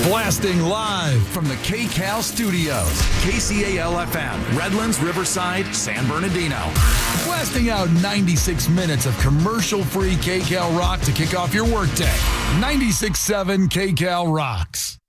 Blasting live from the KCAL studios. KCAL FM, Redlands, Riverside, San Bernardino. Blasting out 96 minutes of commercial-free KCAL rock to kick off your workday. 96.7 KCAL rocks.